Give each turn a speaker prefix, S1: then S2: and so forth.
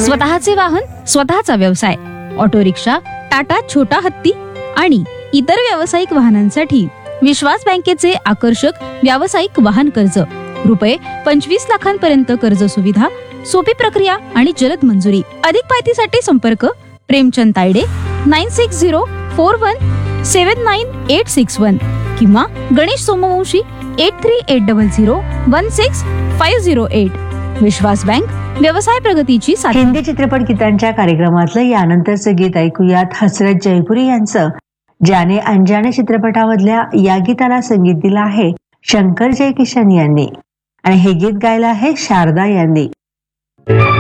S1: स्वतःचे वाहन, स्वतःचा व्यवसाय, ऑटो रिक्षा, टाटा छोटा हत्ती आणि इतर व्यावसायिक वाहनांसाठी विश्वास बँकेचे आकर्षक व्यावसायिक वाहन कर्ज, रुपये 25 लाखांपर्यंत कर्ज सुविधा, सोपी प्रक्रिया आणि जलद मंजुरी. अधिक माहितीसाठी संपर्क प्रेमचंद तायडे 9604179861 किंवा गणेश सोमवंशी 8380016508. विश्वास बँक, व्यवसाय प्रगतीची साथ.
S2: हिंदी चित्रपट गीतांच्या कार्यक्रमातलं यानंतरचं गीत ऐकूयात हसरत जयपुरी यांचं. जाने अनजाने चित्रपटामधल्या या गीताला संगीत दिलं आहे शंकर जयकिशन यांनी आणि हे गीत गायलं आहे शारदा यांनी.